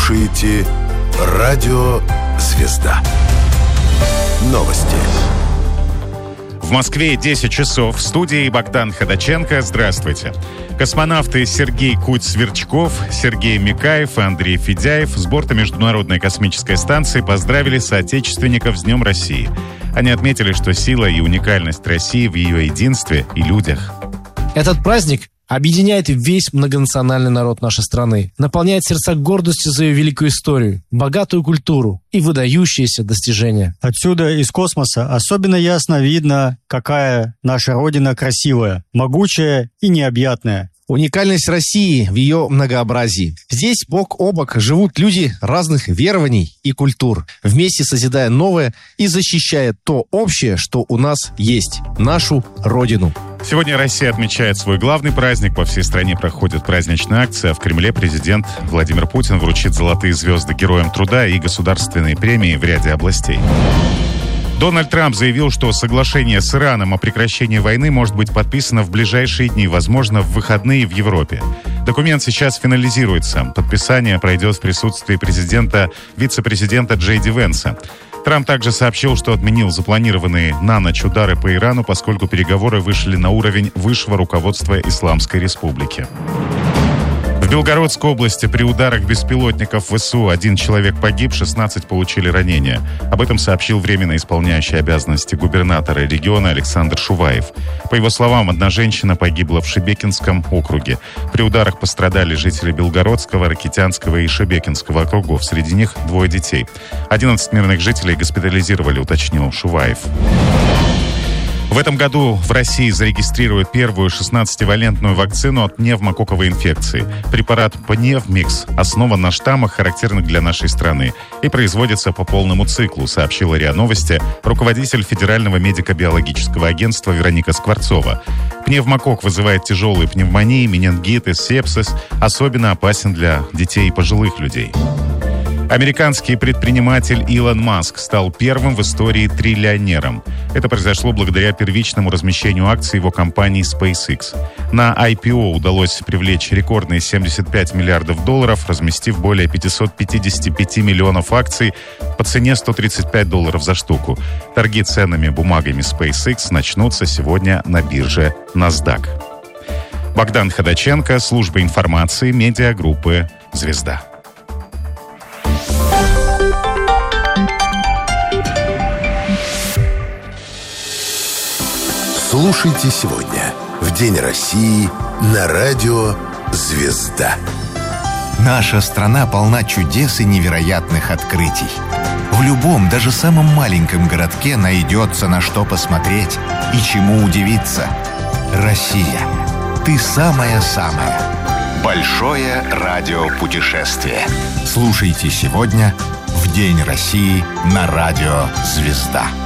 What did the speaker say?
слушаете Радио «Звезда». Новости. В Москве 10 часов. В студии Богдан Ходаченко. Здравствуйте. Космонавты Сергей Куть-Сверчков, Сергей Микаев и Андрей Федяев с борта Международной космической станции поздравили соотечественников с Днем России. Они отметили, что сила и уникальность России в ее единстве и людях. Этот праздник объединяет весь многонациональный народ нашей страны, наполняет сердца гордостью за ее великую историю, богатую культуру и выдающиеся достижения. Отсюда, из космоса, особенно ясно видно, какая наша Родина красивая, могучая и необъятная. Уникальность России в ее многообразии. Здесь бок о бок живут люди разных верований и культур, вместе созидая новое и защищая то общее, что у нас есть, нашу Родину. Сегодня Россия отмечает свой главный праздник. По всей стране проходят праздничные акции, а в Кремле президент Владимир Путин вручит золотые звезды Героям труда и государственные премии в ряде областей. Дональд Трамп заявил, что соглашение с Ираном о прекращении войны может быть подписано в ближайшие дни, возможно, в выходные в Европе. Документ сейчас финализируется. Подписание пройдет в присутствии вице-президента Джей Ди Венса. Трамп также сообщил, что отменил запланированные на ночь удары по Ирану, поскольку переговоры вышли на уровень высшего руководства Исламской Республики. В Белгородской области при ударах беспилотников ВСУ 1 человек погиб, 16 получили ранения. Об этом сообщил временно исполняющий обязанности губернатора региона Александр Шуваев. По его словам, одна женщина погибла в Шебекинском округе. При ударах пострадали жители Белгородского, Ракитянского и Шебекинского округов. Среди них 2 детей. 11 мирных жителей госпитализировали, уточнил Шуваев. В этом году в России зарегистрируют первую 16-валентную вакцину от пневмококковой инфекции. Препарат Пневмикс основан на штаммах, характерных для нашей страны, и производится по полному циклу, сообщила РИА Новости руководитель Федерального медико-биологического агентства Вероника Скворцова. Пневмококк вызывает тяжелые пневмонии, менингиты, сепсис, особенно опасен для детей и пожилых людей. Американский предприниматель Илон Маск стал первым в истории триллионером. Это произошло благодаря первичному размещению акций его компании SpaceX. На IPO удалось привлечь рекордные $75 миллиардов, разместив более 555 миллионов акций по цене $135 за штуку. Торги ценными бумагами SpaceX начнутся сегодня на бирже NASDAQ. Богдан Ходаченко, служба информации, медиагруппы «Звезда». Слушайте сегодня в День России на Радио «Звезда». Наша страна полна чудес и невероятных открытий. В любом, даже самом маленьком городке найдется на что посмотреть и чему удивиться. Россия. Ты самая-самая. Большое радиопутешествие. Слушайте сегодня в День России на Радио «Звезда».